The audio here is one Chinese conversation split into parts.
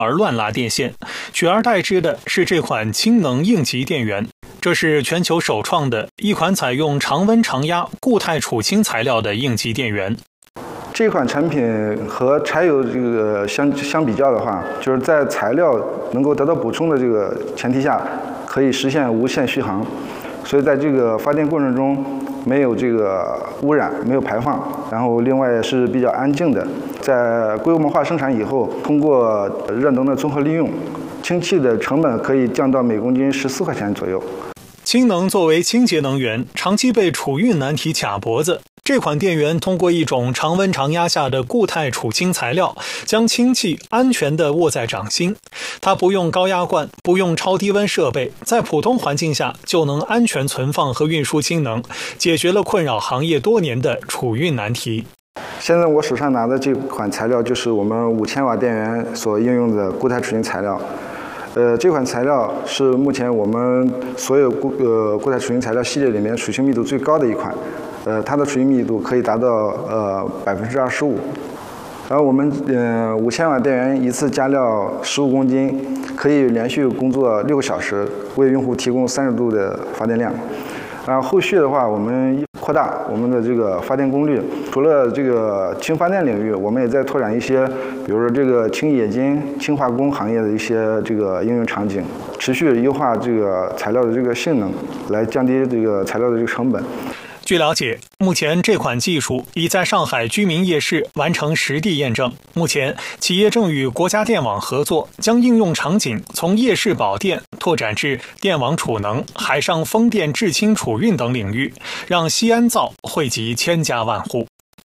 而乱拉电线，取而代之的是这款氢能应急电源。这是全球首创的一款采用常温常压固态储氢材料的应急电源。 这款产品和柴油这个相比较的话，就是在材料能够得到补充的这个前提下，可以实现无限续航。所以在这个发电过程中没有这个污染，没有排放，然后另外是比较安静的。在规模化生产以后，通过热能的综合利用，氢气的成本可以降到每公斤14块钱左右。 氢能作为清洁能源，长期被储运难题卡脖子。这款电源通过一种常温常压下的固态储氢材料，将氢气安全地握在掌心。它不用高压罐，不用超低温设备，在普通环境下就能安全存放和运输氢能，解决了困扰行业多年的储运难题。 现在我手上拿的这款材料就是我们5000瓦电源所应用的固态储氢材料。这款材料是目前我们所有固态储氢材料系列里面储氢密度最高的一款。它的储氢密度可以达到25%。然后我们5000瓦电源一次加料15公斤，可以连续工作6个小时，为用户提供30度的发电量。然后后续的话，我们扩大我们的这个发电功率。除了这个氢发电领域，我们也在拓展一些，比如说这个氢冶金、氢化工行业的一些这个应用场景，持续优化这个材料的这个性能，来降低这个材料的这个成本。 据了解，目前这款技术已在上海居民夜市完成实地验证。目前，企业正与国家电网合作，将应用场景从夜市保电拓展至电网储能、海上风电制氢储运等领域，让西安造惠及千家万户。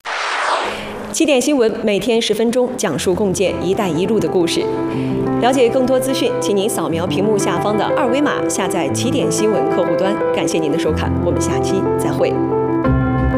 7点新闻每天10分钟，讲述共建“一带一路”的故事。了解更多资讯，请您扫描屏幕下方的2维码，下载7点新闻客户端。感谢您的收看，我们下期再会。